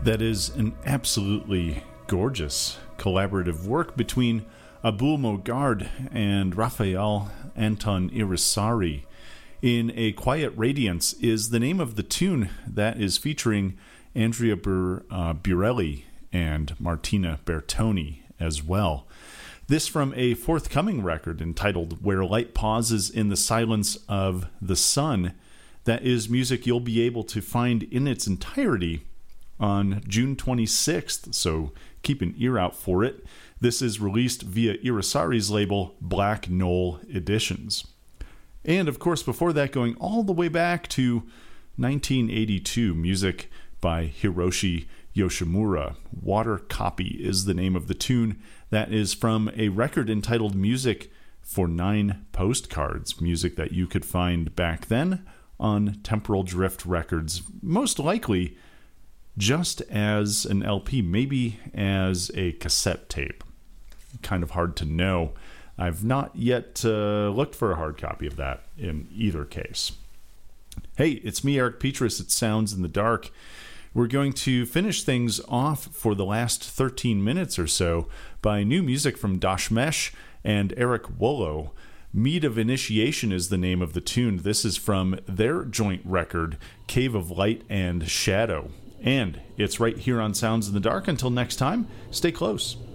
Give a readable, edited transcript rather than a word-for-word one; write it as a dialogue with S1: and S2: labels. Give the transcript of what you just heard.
S1: That is an absolutely gorgeous collaborative work between Abul Mogard and Rafael Anton Irisari. In A Quiet Radiance is the name of the tune that is featuring Andrea Burelli and Martina Bertoni as well. This from a forthcoming record entitled Where Light Pauses in the Silence of the Sun. That is music you'll be able to find in its entirety on June 26th, so keep an ear out for it. This is released via Irisari's label, Black Knoll Editions. And of course, before that, going all the way back to 1982, music by Hiroshi Yoshimura. Water Copy is the name of the tune. That is from a record entitled Music for 9 Postcards, music that you could find back then on Temporal Drift Records, most likely just as an LP, maybe as a cassette tape. Kind of hard to know. I've not yet looked for a hard copy of that in either case. Hey, it's me, Eric Petrus. It Sounds in the Dark. We're going to finish things off for the last 13 minutes or so by new music from Dashmesh and Eric Wollo. Mead of Initiation is the name of the tune. This is from their joint record, Cave of Light and Shadow. And it's right here on Sounds in the Dark. Until next time, stay close.